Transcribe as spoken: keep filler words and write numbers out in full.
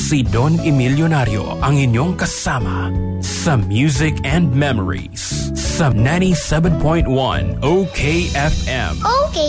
Si Don Emilionario ang inyong kasama sa Music and Memories sa ninety-seven point one O K F M. Okay.